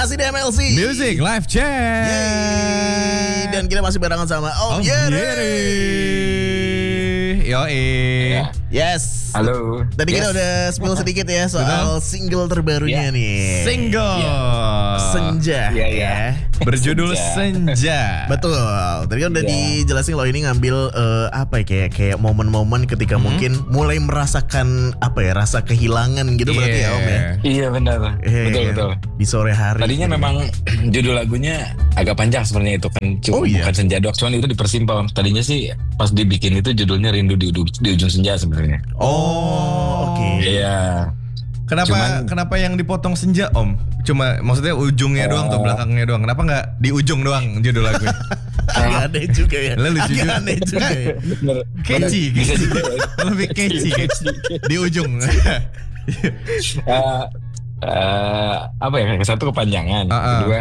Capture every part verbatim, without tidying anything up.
Masih di M L C Music Live Chat. Yeay. Dan kita masih barengan sama Om, Om Yeri. Yoi. Ya. Yes. Halo. Tadi yes. kita udah spill sedikit ya soal single terbarunya yeah. nih. Single yeah. Senja. Iya, iya. Ya. Berjudul Senja. Senja. Betul. Tadi kan udah yeah. dijelasin lo ini ngambil uh, apa ya kayak kayak momen-momen ketika hmm. mungkin mulai merasakan apa ya rasa kehilangan gitu yeah. berarti ya Om ya. Iya benar. Eh, betul betul. Di sore hari. Tadinya gitu. Memang judul lagunya agak panjang sebenarnya itu kan. Cuma oh, iya. bukan Senja doang. Cuman itu dipersimpel. Tadinya sih pas dibikin itu judulnya Rindu di, di ujung senja sebenarnya. Oh, oke. Okay. Iya. Kenapa Cuman, kenapa yang dipotong senja Om? Cuma maksudnya ujungnya uh, doang atau belakangnya doang? Kenapa nggak di ujung doang judul lagunya? Agak aneh juga ya. Lalu Agak juga. aneh juga ya. Catchy, bisa juga. Lebih catchy, catchy. Di ujung. uh, uh, apa ya? Satu kepanjangan, uh-uh. kedua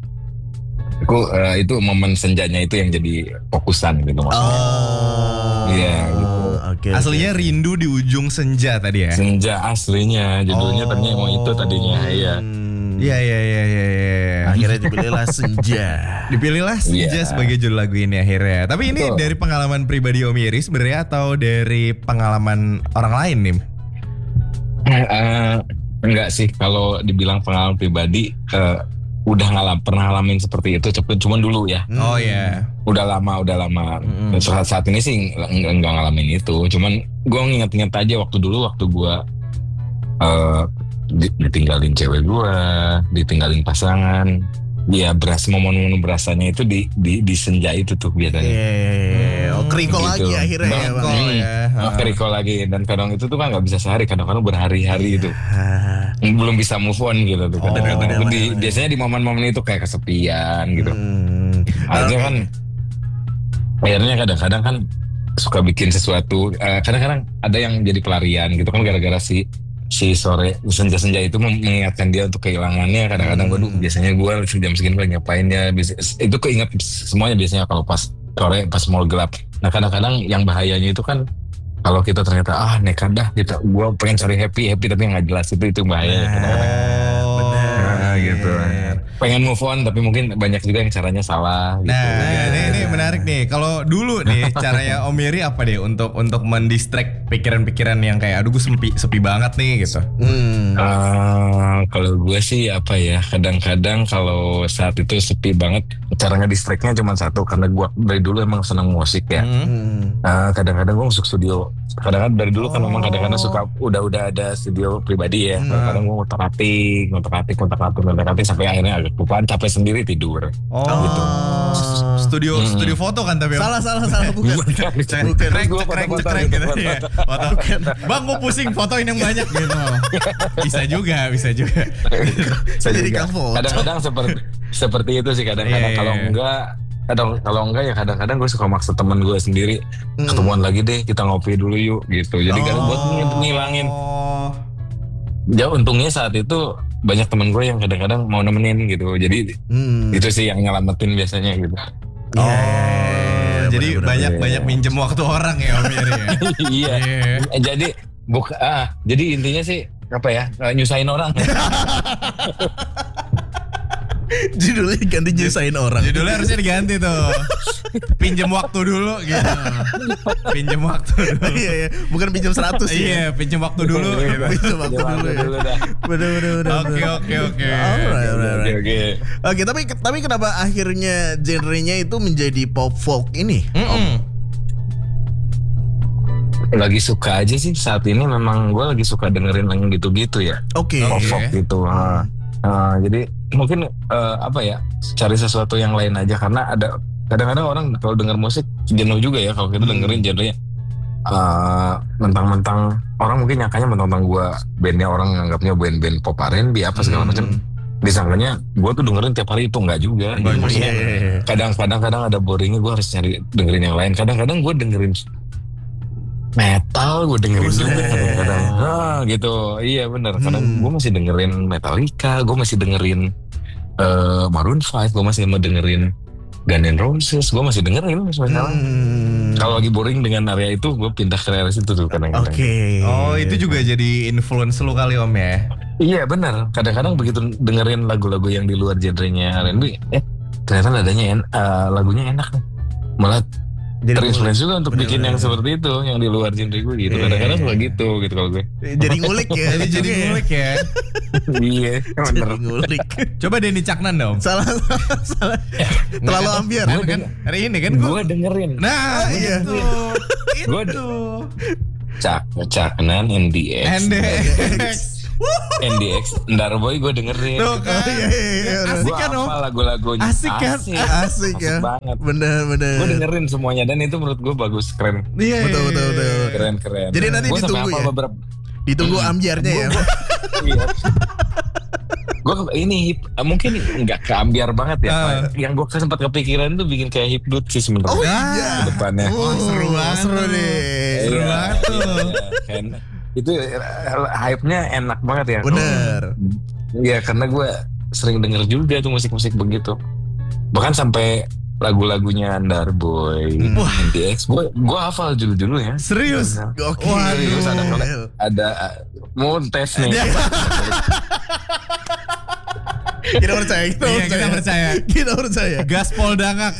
aku uh, itu momen senjanya itu yang jadi fokusan gitu maksudnya. Oh, iya. Gitu. Okay, aslinya okay. Rindu di ujung senja tadi ya. Senja aslinya, judulnya oh. tadinya mau itu tadinya, iya. Iya iya iya iya. Ya. Akhirnya dipilihlah Senja. Dipilihlah Senja yeah. sebagai judul lagu ini akhirnya. Tapi ini Betul. dari pengalaman pribadi Om Yeri sebenarnya atau dari pengalaman orang lain nih? Uh, enggak sih, kalau dibilang pengalaman pribadi. Uh, udah ngalam pernah ngalamin seperti itu cuman dulu ya. Oh ya. Yeah. Udah lama udah lama. Mm. Saat saat ini sih enggak, enggak ngalamin itu. Cuman gue nginget-nginget aja waktu dulu waktu gue uh, ditinggalin cewek gue, ditinggalin pasangan. Ya beras momen-momen berasanya itu di di di senja itu tuh biasanya. Yeah. Oh keriko gitu. Lagi akhirnya Bang, ya Bang. Hmm, ya. Oh, keriko lagi dan kadang itu tuh kan nggak bisa sehari, kadang-kadang berhari-hari itu. Belum bisa move on gitu tuh. Kadang-kadang oh, di, biasanya di momen-momen itu kayak kesepian gitu. Hmm. Akhirnya okay. kan akhirnya kadang-kadang kan suka bikin sesuatu. Uh, kadang-kadang ada yang jadi pelarian gitu kan gara-gara si si sore senja-senja itu mengingatkan dia untuk kehilangannya. Kadang-kadang gue hmm. biasanya gue jam segini lagi ngapainnya. Itu keinget semuanya biasanya kalau pas sore pas mau gelap. Nah kadang-kadang yang bahayanya itu kan kalau kita ternyata ah nekat dah kita gue pengen cari happy happy tapi nggak jelas itu itu bahaya. Kadang-kadang oh, benar nah, gitu. Pengen move on tapi mungkin banyak juga yang caranya salah. Gitu. Nah ini, ini menarik nih. Kalau dulu nih caranya Om Yeri apa deh untuk untuk mendistract pikiran-pikiran yang kayak aduh gue sepi sepi banget nih gitu. Hmm. Uh, kalau gue sih apa ya kadang-kadang kalau saat itu sepi banget caranya distractnya cuma satu karena gue dari dulu emang senang musik ya. Hmm. Uh, kadang-kadang gue masuk studio. Kadang-kadang dari dulu kan oh. memang kadang-kadang suka udah-udah ada studio pribadi ya. Hmm. Kadang-kadang gue ngotak-atik, ngotak-atik, ngotak-atik, ngotak-atik sampai akhirnya agak kelupaan, capek sendiri tidur. Oh. Gitu. Studio hmm. studio foto kan tapi salah salah salah bukan. Bukan. Cekrek cekrek cekrek gitu. Iya. Foto. Bang gue pusing fotoin yang banyak gitu. Bisa juga, bisa juga. Bisa jadi foto. Kadang-kadang seperti seperti itu sih kadang-kadang yeah. kalau enggak kadang kalau enggak ya kadang-kadang gue suka maksa teman gue sendiri hmm. ketemuan lagi deh kita ngopi dulu yuk gitu. Jadi oh. kan buat ngilangin. Ya untungnya saat itu banyak teman gue yang kadang-kadang mau nemenin gitu. Jadi hmm. itu sih yang nyelamatin biasanya gitu. Oh, yeah. Jadi banyak-banyak minjem waktu orang ya Om Yeri ya. Iya. Yeah. Jadi buka ah, jadi intinya sih apa ya? Nyusahin orang. Judulnya ganti nyusahin orang. Judulnya harusnya diganti tuh. Pinjem waktu dulu gitu. Pinjem waktu dulu. Iya iya, bukan pinjem seratus ya. Iya, pinjem waktu dulu gitu. Pinjem waktu dulu ya. Bener bener bener. Oke oke oke. Oke oke. Oke, tapi tapi kenapa akhirnya genrenya itu menjadi pop folk ini? Om? Lagi suka aja sih saat ini memang gue lagi suka dengerin yang gitu-gitu ya. Oke. Okay. Pop folk gitu. Hmm. Uh, jadi mungkin uh, apa ya cari sesuatu yang lain aja karena ada kadang-kadang orang kalau denger musik jenuh juga ya kalau kita dengerin genrenya uh, mentang-mentang orang mungkin nyangkanya mentang-mentang gue bandnya orang nganggapnya band-band pop R and B apa segala hmm. macam disangkanya gue tuh dengerin tiap hari itu enggak juga gitu. Maksudnya kadang-kadang kadang ada boringnya gue harus cari dengerin yang lain kadang-kadang gue dengerin metal gue dengerin Buset. juga kadang-kadang ah, gitu iya benar kadang hmm. gue masih dengerin Metallica gue masih dengerin uh, Maroon five gue masih mau dengerin Guns N' Roses gue masih dengerin hmm. kalau lagi boring dengan area itu gue pindah ke area situ tuh kadang-kadang. Oke okay. Oh itu juga jadi influence lu kali Om ya. Iya benar. Kadang-kadang begitu dengerin lagu-lagu yang di luar genrenya R and B, eh ternyata nadanya en, uh, lagunya enak nih. Malah Jadi terinspirasi juga untuk bener, bikin bener, yang bener. seperti itu, yang di luar genre gue gitu. Iya, Kadang-kadang iya, suka iya. gitu gitu kalau gue. Jadi ngulik ya. Jadi jadi ujungnya ya. ngulik ya. Iya, bener. Jadi ngulik. Coba Denny Caknan dong. Salah, salah. Terlalu ambiar. Kan, kan hari ini kan gue. Gue dengerin. Nah, iya. itu. Gue Itu. Cak, Caknan, N D X, N D X. N D X, Ndarboy gue dengerin. Tuh kan. Iya, iya, iya. Asik Gue kan om. hafal lagu-lagunya. Asik kan? Asik ya. banget. Bener, bener. Gue dengerin semuanya dan itu menurut gue bagus, keren, Iya, Betul, iya, betul, iya. betul. keren, keren. Jadi nanti Gua sampai ditunggu hafal ya? beberapa. Ditunggu ambiarnya ya. Iya. Gue ini hip- mungkin nggak keambiar banget ya. Ah. Yang gue sempat kepikiran tuh bikin kayak hipdut sih sebenarnya. Oh Ah, iya. Ke depannya. Oh, seru banget. Seru nih. seru Iya, banget tuh. iya, kan. Itu eh, hype-nya enak banget ya. Bener. Iya karena gue sering denger juga tuh musik-musik begitu. Bahkan sampai lagu-lagunya Ndarboy, Hmm. N D X, gue gue hafal judul-judulnya. Serius? Gokil. Waduh. Serius, ada ada mau tes nih. Kita percaya, kita Iya, percaya. kita percaya. Kita percaya. Gaspol dangak.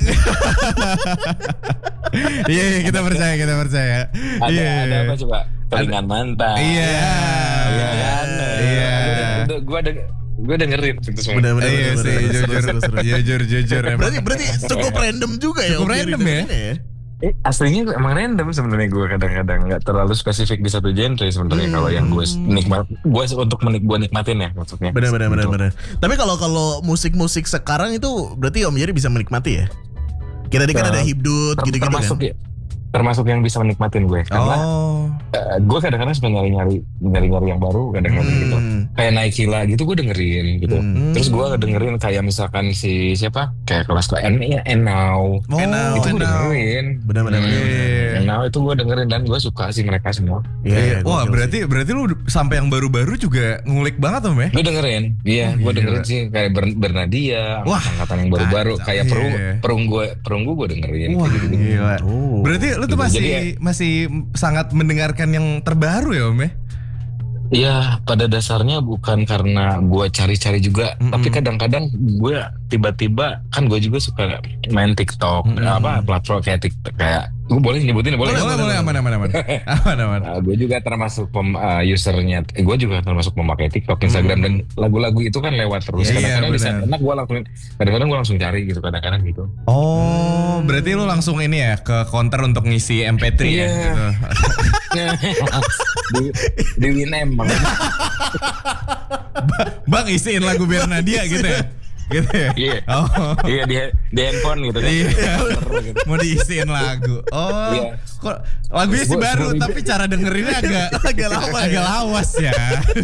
Iya, iya, kita percaya, kita percaya. Ada Iya. ada apa coba? Telingan mantan. Iya. Iya kan? Iya. Gue denger, gue dengerin itu semua. Bener, bener, Iya bener, sih, bener. Seru, jujur, seru, seru. jujur, jujur. emang. Berarti berarti cukup random juga ya. Cukup Om random Jerry ya. dengernya Eh, aslinya emang random sebenarnya gue kadang-kadang nggak terlalu spesifik di satu genre sebenarnya kalau yang gue nikmat, gue untuk menik gue nikmatin ya maksudnya. Benar, benar, benar, Gitu. benar. Tapi kalau kalau musik-musik sekarang itu berarti Om Jerry bisa menikmati ya. Kita tadi kan ada Ter- hibdut Ter- gitu-gitu termasuk kan. ya, termasuk yang bisa menikmatin gue karena Oh. eh, gue kadang-kadang suka nyari-nyari nyari-nyari yang baru kadang-kadang gitu. Hmm. Kayak Naikila gitu gue dengerin gitu. Hmm. Terus gue dengerin kayak misalkan si siapa kayak kelas N ya Enau. Oh, Enau, Itu gue Enau. dengerin. Benar, benar, benar. Iya. Enau itu gue dengerin dan gue suka sih mereka semua. Iya, Wah, gokil berarti berarti lu sampai yang baru-baru juga ngulik banget Om ya? Gue dengerin, iya, Oh, gue gila. dengerin sih kayak Ber- Bernadia, Wah, angkatan yang baru-baru, kacau. kayak perung, Iya. perunggu, perunggu gue dengerin. Wah, kayak gitu. gila. Oh. Berarti lu tuh Gitu. masih Jadi masih sangat mendengarkan yang terbaru ya Om ya? Iya, pada dasarnya bukan karena gue cari-cari juga, Mm-mm. tapi kadang-kadang gue tiba-tiba kan gue juga suka main TikTok, Mm-mm. apa platform kayak TikTok kayak, gue boleh nyebutin boleh? Boleh, boleh, boleh, aman, aman, aman. Aman, aman. Nah, gue juga termasuk pem, uh, usernya, eh, gue juga termasuk pemakai TikTok, Instagram dan lagu-lagu itu kan lewat terus. Iya, Kadang-kadang di saat benar. enak gue langsung, kadang-kadang gue langsung cari gitu, kadang-kadang gitu. Oh, berarti lu langsung ini ya ke counter untuk ngisi M P tiga ya? Iya. Gitu. di di Winem bang. Bang isiin lagu Bernadia gitu ya? Gitu ya? Iya. Oh. Iya di di handphone gitu kan. Iya. Gitu. Mau diisiin lagu. Oh. Iya. Kok lagunya sih Gua- baru gua- tapi cara dengerinnya agak Agak lama ya. agak lawas ya.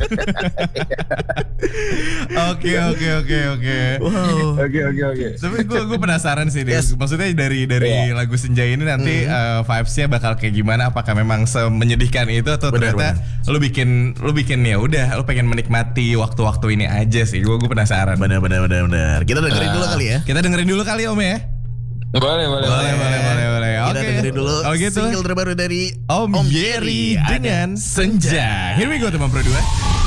Oke, oke, oke, oke. Wow. Oke oke oke. Tapi gue gue penasaran sih deh. Yes. Maksudnya dari dari lagu Senja ini nanti eh, vibes-nya bakal kayak gimana? Apakah memang semenyedihkan itu atau Benar, ternyata lu bikin lu bikin ya udah lu pengen menikmati waktu-waktu ini aja sih. Gue gue penasaran. Benar, benar, benar, benar. Kita dengerin Ah. dulu kali ya. Kita dengerin dulu kali Om ya. Boleh boleh Boleh, boleh, boleh, boleh. Kita Oke. dengerin dulu Kalau gitu single terbaru dari Om Om Jerry Jerry. dengan Senja. Here we go teman Pro dua.